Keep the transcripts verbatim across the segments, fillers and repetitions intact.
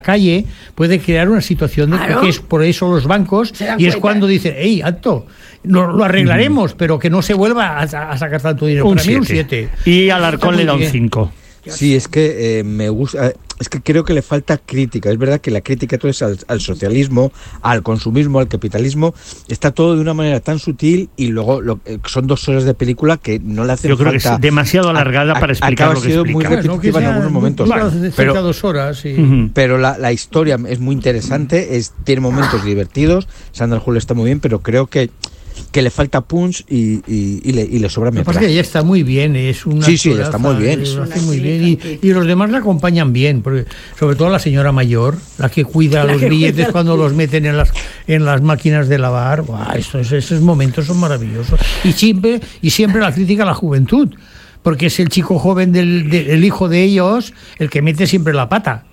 calle puede crear una situación de claro. que es por eso los bancos y cuenta. Es cuando dicen, hey, alto, lo, lo arreglaremos, mm. pero que no se vuelva a, a sacar tanto dinero. Un Para mí un siete. Y Alarcón le da un cinco. Sí, es que eh, me gusta, es que creo que le falta crítica. Es verdad que la crítica todo es al, al socialismo, al consumismo, al capitalismo. Está todo de una manera tan sutil y luego lo, eh, son dos horas de película que no le hacen Yo creo falta. que es demasiado alargada a, para explicar lo que sido explica. muy repetitiva en algunos momentos. Bueno, pero dos horas. Y... uh-huh. pero la, la historia es muy interesante, es, tiene momentos divertidos. Sandra Hüller está muy bien, pero creo que que le falta punch y, y, y, le, y le sobra metraje. Lo que pasa es que ella está muy bien, es una sí, sí, ella está muy bien. Lo hace muy bien y, y los demás la acompañan bien, porque sobre todo la señora mayor, la que cuida la los que billetes cuida cuando los meten en las en las máquinas de lavar. Buah, esos, esos momentos son maravillosos. Y siempre, y siempre la crítica a la juventud, porque es el chico joven del, del hijo de ellos el que mete siempre la pata.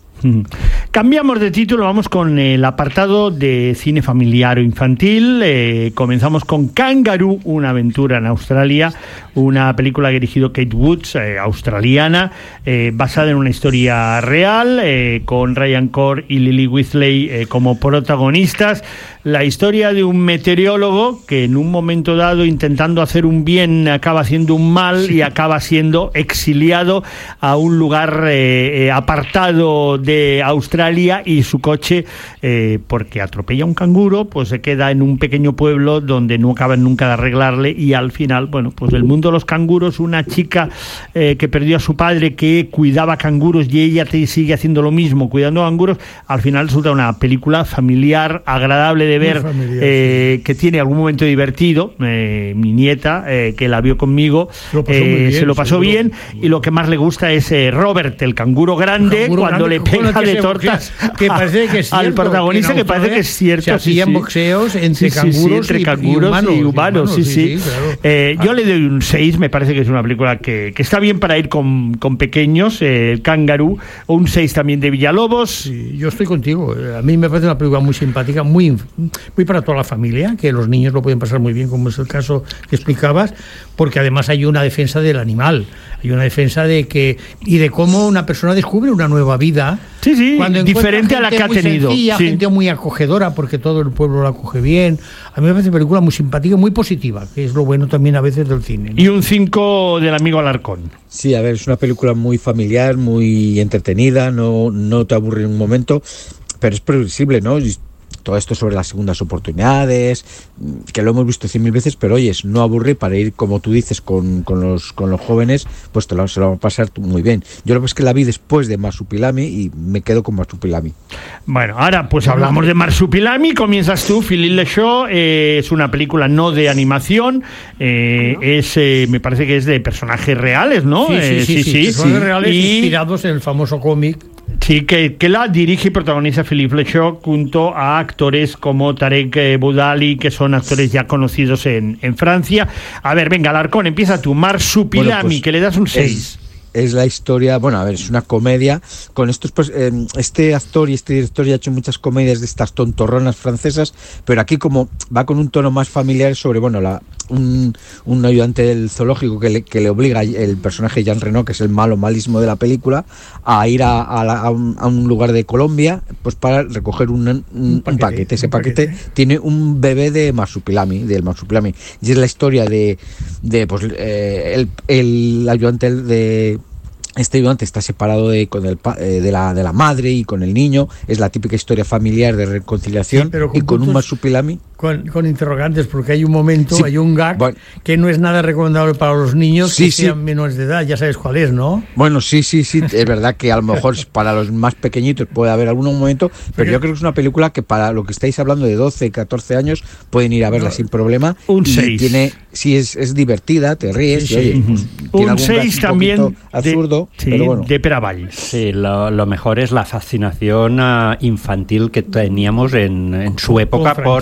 Cambiamos de título, vamos con el apartado de cine familiar o infantil. Eh, comenzamos con Kangaroo, una aventura en Australia, una película dirigida Kate Woods, eh, australiana, eh, basada en una historia real, eh, con Ryan Corr y Lily Whitley eh, como protagonistas. La historia de un meteorólogo que en un momento dado, intentando hacer un bien, acaba haciendo un mal sí. y acaba siendo exiliado a un lugar eh, eh, apartado de Australia, y su coche, eh, porque atropella a un canguro, pues se queda en un pequeño pueblo donde no acaban nunca de arreglarle, y al final, bueno, pues el mundo de los canguros, una chica eh, que perdió a su padre que cuidaba canguros y ella te sigue haciendo lo mismo, cuidando canguros, al final resulta una película familiar, agradable de ver, familiar, eh, sí. que tiene algún momento divertido. Eh, mi nieta, eh, que la vio conmigo, lo eh, bien, se lo pasó seguro. bien, y lo que más le gusta es eh, Robert, el canguro grande, canguro cuando grande, le pega de tortas que parece que es cierto, al protagonista, que, que parece que es cierto. Se hacían sí, sí. boxeos entre sí, canguros, sí, sí, entre canguros y humanos. Y humanos sí, sí. sí, sí. Claro. Eh, yo ah. le doy un seis, me parece que es una película que, que está bien para ir con, con pequeños, eh, el Kangaroo, o un seis también de Villalobos. Sí, yo estoy contigo, a mí me parece una película muy simpática, muy, muy para toda la familia, que los niños lo pueden pasar muy bien, como es el caso que explicabas, porque además hay una defensa del animal, hay una defensa de que y de cómo una persona descubre una nueva vida. Sí, sí, diferente a la que ha tenido. Sencilla, sí. Gente muy acogedora, porque todo el pueblo la acoge bien. A mí me parece una película muy simpática, muy positiva, que es lo bueno también a veces del cine, ¿no? Y un cinco del amigo Alarcón. Sí, a ver, es una película muy familiar, muy entretenida, no, no te aburre en un momento, pero es previsible, ¿no? Todo esto sobre las segundas oportunidades, que lo hemos visto cien mil veces, pero oyes, no aburre para ir, como tú dices, con, con, los, con los jóvenes, pues te lo, se lo va a pasar muy bien. Yo lo que es que la vi después de Marsupilami y me quedo con Marsupilami. Bueno, ahora pues hablamos de Marsupilami, comienzas tú, Philippe Lachaud, eh, es una película no de animación, eh, ¿no? es eh, me parece que es de personajes reales, ¿no? Sí, sí, eh, sí, sí, sí, sí. Personajes reales y... inspirados en el famoso cómic. Sí, que, que la dirige y protagoniza Philippe Lachaud junto a actores como Tarek Boudali, que son actores ya conocidos en, en Francia. A ver, venga, Alarcón, empieza tú. Marsupilami, bueno, pues que le das un seis. Es, es la historia, bueno, a ver, es una comedia. Con estos, pues, eh, este actor y este director ya ha hecho muchas comedias de estas tontorronas francesas, pero aquí como va con un tono más familiar sobre, bueno, la... Un, un ayudante del zoológico que le, que le obliga el personaje Jean Reno, que es el malo malísimo de la película, a ir a, a, la, a, un, a un lugar de Colombia pues para recoger un, un, un, paquete, un paquete. Ese un paquete, paquete tiene un bebé de Marsupilami, del Marsupilami, y es la historia de, de pues eh, el, el ayudante de Este ayudante está separado de, con el, eh, de, la, de la madre y con el niño. Es la típica historia familiar de reconciliación, sí, pero con y con un Marsupilami. Con, con interrogantes, porque hay un momento, sí, hay un gag bueno, que no es nada recomendable para los niños sí, que sean sí. menores de edad. Ya sabes cuál es, ¿no? Bueno, sí, sí, sí. Es verdad que a lo mejor para los más pequeñitos puede haber algún momento, pero porque yo creo que es una película que para lo que estáis hablando de doce, catorce años pueden ir a verla no, sin problema. Un seis. Tiene, sí, es, es divertida, te ríes. Sí, y, oye, sí. pues, un seis también. Absurdo, de, sí, pero bueno. de Peraval. Sí, lo, lo mejor es la fascinación uh, infantil que teníamos en, en su época por los cómics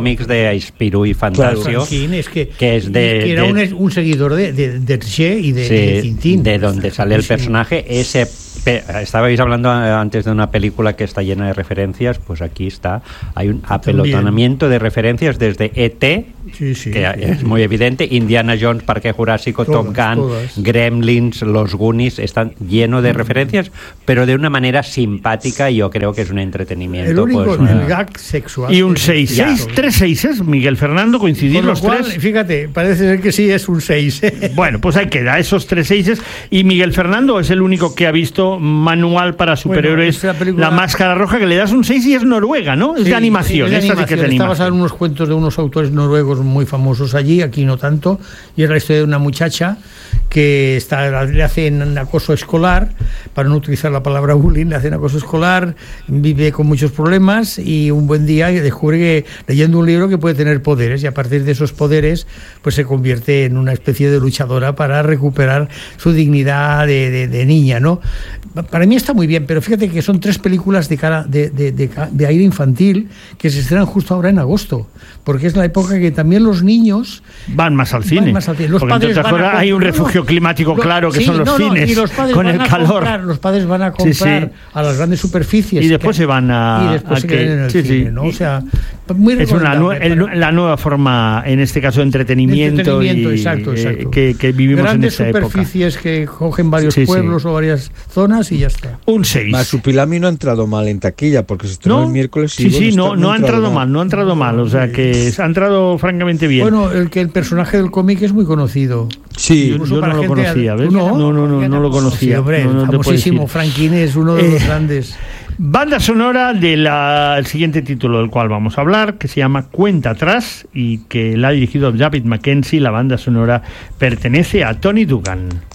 cómics de Spirou y Fantasio, Franquín, es que, que es de... que era de, un, un seguidor de, de, de Hergé y de, sí, de Tintín. de donde sale el Sí. personaje. Ese pe- estabais hablando antes de una película que está llena de referencias, pues aquí está. Hay un apelotonamiento de referencias desde E T, Sí, sí. que es muy evidente, Indiana Jones, Parque Jurásico, Todas, Top Gun, todas. Gremlins, Los Goonies, están llenos de referencias, pero de una manera simpática, y yo creo que es un entretenimiento. El único, pues, el una- gag sexual. Y un seis seis, tres seises, Miguel Fernando, coincidís Con lo los cual, tres. fíjate, parece ser que sí es un seis. Bueno, pues ahí queda, esos tres seises. Y Miguel Fernando es el único que ha visto Manual para Superhéroes, esta película- La Máscara Roja, que le das un seis y es noruega, ¿no? Es Sí, de animación, sí, es de esta sí que es de Está basada en animación. unos cuentos de unos autores noruegos muy famosos allí, aquí no tanto, y es la historia de una muchacha que está, le hacen acoso escolar, para no utilizar la palabra bullying, le hacen acoso escolar, vive con muchos problemas y un buen día descubre que, leyendo un libro, que puede tener poderes, y a partir de esos poderes pues se convierte en una especie de luchadora para recuperar su dignidad de, de, de niña, ¿no? Para mí está muy bien, pero fíjate que son tres películas de cara de, de, de, de aire infantil que se estrenan justo ahora en agosto, porque es la época que también los niños Van más al cine. van más al cine. Los Porque padres entre otras van a cosas hay un comprar- refugio no, climático lo- claro que sí, son los no, no, cines y los padres con van el a calor. comprar- los padres van a Sí, comprar sí. a las grandes superficies Y después que- se van a- y después a se que- quedan en el sí, cine, sí. ¿no? O sea, muy Es una nue- recomendable el- para- la nueva forma, en este caso, de entretenimiento, entretenimiento, y, exacto, eh, exacto. que, que vivimos grandes en esta época. superficies que cogen varios Sí, sí. pueblos o varias zonas y ya está. Un seis. Masupilami no ha entrado mal en taquilla porque se estrenó ¿No? el miércoles. y Sí, bueno, sí, está- no, no ha entrado mal, no ha entrado mal, o sea que ha entrado francamente bien. Bueno, el que el personaje del cómic es muy conocido. Sí, yo Incluso yo para no lo gente conocía, ad- ¿ves? ¿Tú no? No, no, no, no lo conocía. Sí, hombre, no, no el te puedo famosísimo decir. Franquín es uno de los Eh, grandes. Banda sonora del siguiente título del cual vamos a hablar, que se llama Cuenta Atrás y que la ha dirigido David Mackenzie. La banda sonora pertenece a Tony Dugan.